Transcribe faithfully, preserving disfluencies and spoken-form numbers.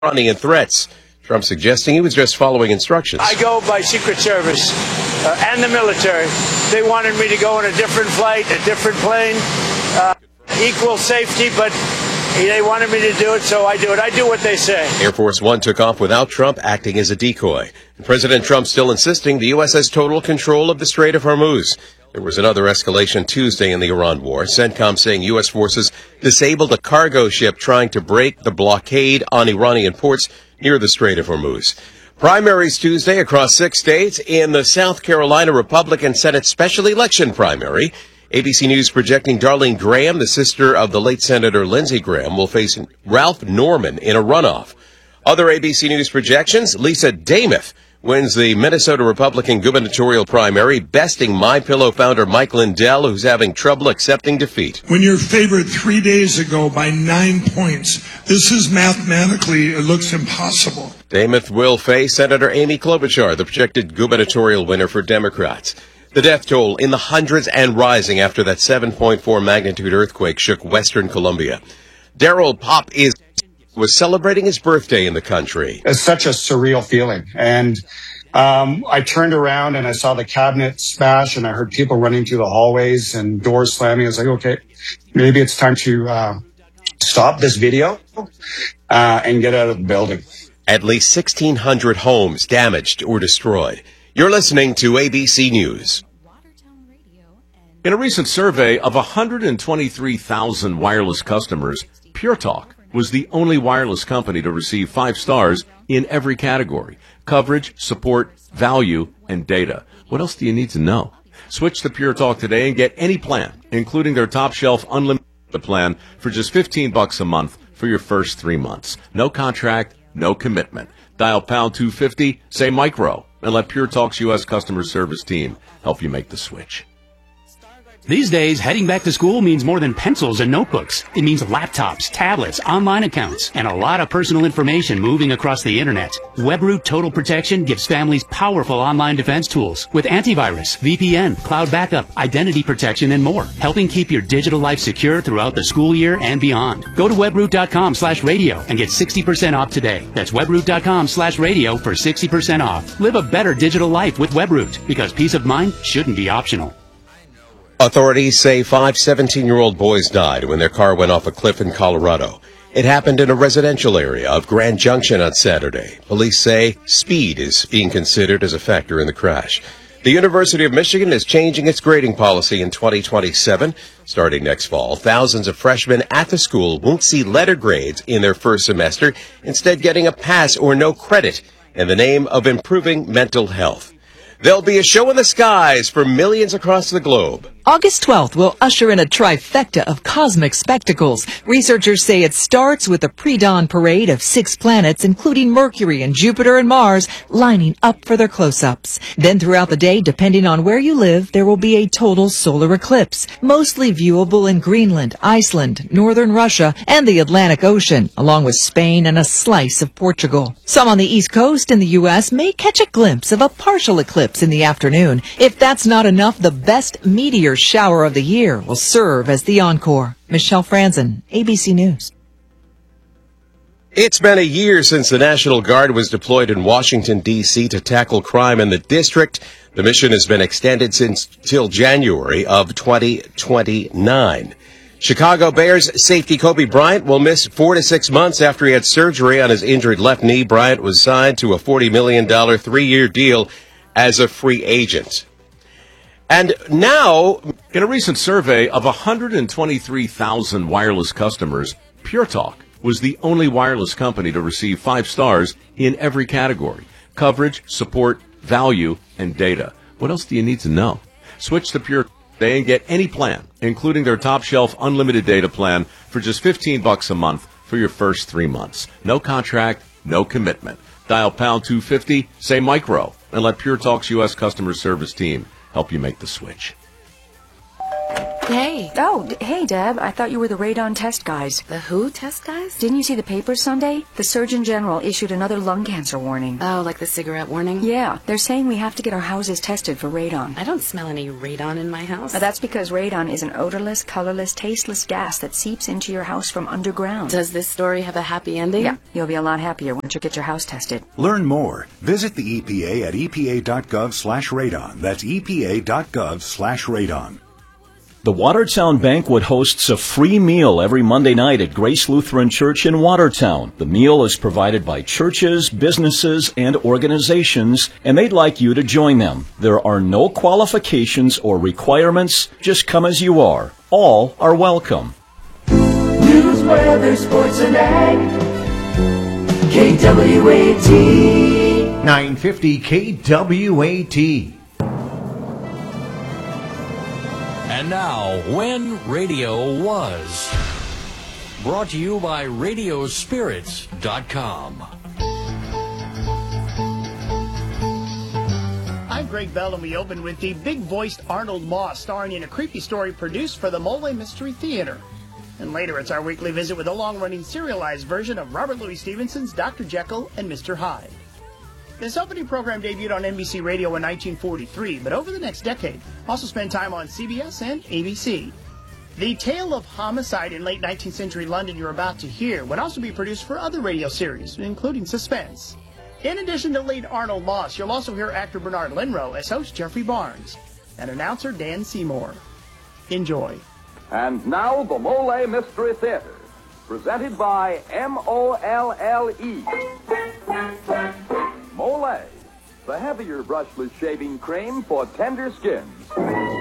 Iranian threats. Trump suggesting he was just following instructions. I go by Secret Service uh, and the military. They wanted me to go on a different flight, a different plane, uh, equal safety, but they wanted me to do it, so I do it. I do what they say. Air Force One took off without Trump acting as a decoy. And President Trump still insisting the U S has total control of the Strait of Hormuz. There was another escalation Tuesday in the Iran war. CENTCOM saying U S forces disabled a cargo ship trying to break the blockade on Iranian ports near the Strait of Hormuz. Primaries Tuesday across six states in the South Carolina Republican Senate special election primary. A B C News projecting Darlene Graham, the sister of the late Senator Lindsey Graham, will face Ralph Norman in a runoff. Other A B C News projections, Lisa Damath wins the Minnesota Republican gubernatorial primary, besting MyPillow founder Mike Lindell, who's having trouble accepting defeat. When you're favored three days ago by nine points, this is mathematically, it looks impossible. Damath will face Senator Amy Klobuchar, the projected gubernatorial winner for Democrats. The death toll in the hundreds and rising after that seven point four magnitude earthquake shook western Colombia. Daryl Pop is was celebrating his birthday in the country. It's such a surreal feeling. And um, I turned around and I saw the cabinet smash and I heard people running through the hallways and doors slamming. I was like, okay, maybe it's time to uh, stop this video uh, and get out of the building. At least sixteen hundred homes damaged or destroyed. You're listening to A B C News. In a recent survey of one hundred twenty-three thousand wireless customers, Pure Talk was the only wireless company to receive five stars in every category: coverage, support, value, and data. What else do you need to know? Switch to Pure Talk today and get any plan, including their top shelf unlimited plan, for just fifteen bucks a month for your first three months. No contract, no commitment. Dial pound two fifty, say micro, and let Pure Talk's U S customer service team help you make the switch. These days, heading back to school means more than pencils and notebooks. It means laptops, tablets, online accounts, and a lot of personal information moving across the internet. WebRoot Total Protection gives families powerful online defense tools with antivirus, V P N, cloud backup, identity protection, and more, helping keep your digital life secure throughout the school year and beyond. Go to webroot.com slash radio and get sixty percent off today. That's webroot.com slash radio for sixty percent off. Live a better digital life with WebRoot, because peace of mind shouldn't be optional. Authorities say five seventeen-year-old boys died when their car went off a cliff in Colorado. It happened in a residential area of Grand Junction on Saturday. Police say speed is being considered as a factor in the crash. The University of Michigan is changing its grading policy in twenty twenty-seven. Starting next fall, thousands of freshmen at the school won't see letter grades in their first semester, instead getting a pass or no credit in the name of improving mental health. There'll be a show in the skies for millions across the globe. August twelfth will usher in a trifecta of cosmic spectacles. Researchers say it starts with a pre-dawn parade of six planets, including Mercury and Jupiter and Mars, lining up for their close-ups. Then throughout the day, depending on where you live, there will be a total solar eclipse, mostly viewable in Greenland, Iceland, northern Russia, and the Atlantic Ocean, along with Spain and a slice of Portugal. Some on the East Coast in the U S may catch a glimpse of a partial eclipse in the afternoon. If that's not enough, the best meteor shower of the year will serve as the encore. Michelle Franzen, A B C News. It's been a year since the National Guard was deployed in Washington, D C to tackle crime in the district. The mission has been extended since till January of twenty twenty-nine. Chicago Bears safety Kobe Bryant will miss four to six months after he had surgery on his injured left knee. Bryant was signed to a forty million dollars three-year deal as a free agent. And now, in a recent survey of one hundred twenty-three thousand wireless customers, Pure Talk was the only wireless company to receive five stars in every category: coverage, support, value, and data. What else do you need to know? Switch to Pure Talk today and get any plan, including their top shelf unlimited data plan, for just fifteen bucks a month for your first three months. No contract, no commitment. Dial pound two fifty, say micro, and let Pure Talk's U S customer service team help you make the switch. Hey, Hey. Oh, d- hey, Deb. I thought you were the radon test guys. The who test guys? Didn't you see the papers Sunday? The Surgeon General issued another lung cancer warning. Oh, like the cigarette warning? Yeah, they're saying we have to get our houses tested for radon. I don't smell any radon in my house. Now, that's because radon is an odorless, colorless, tasteless gas that seeps into your house from underground. Does this story have a happy ending? Yeah, you'll be a lot happier once you get your house tested. Learn more. Visit the E P A at epa.gov slash radon. That's epa.gov slash radon. The Watertown Banquet hosts a free meal every Monday night at Grace Lutheran Church in Watertown. The meal is provided by churches, businesses, and organizations, and they'd like you to join them. There are no qualifications or requirements. Just come as you are. All are welcome. News, weather, sports, and ag. K W A T. nine fifty K W A T. And now, When Radio Was. Brought to you by radio spirits dot com. I'm Greg Bell, and we open with the big-voiced Arnold Moss starring in a creepy story produced for the Mole Mystery Theater. And later, it's our weekly visit with a long-running serialized version of Robert Louis Stevenson's Doctor Jekyll and Mister Hyde. This opening program debuted on N B C Radio in nineteen forty-three, but over the next decade, also spent time on C B S and A B C. The tale of homicide in late nineteenth century London you're about to hear would also be produced for other radio series, including Suspense. In addition to lead Arnold Moss, you'll also hear actor Bernard Lenrow as host Jeffrey Barnes and announcer Dan Seymour. Enjoy. And now the Mole Mystery Theater, presented by M O L L E. Mole, the heavier brushless shaving cream for tender skins.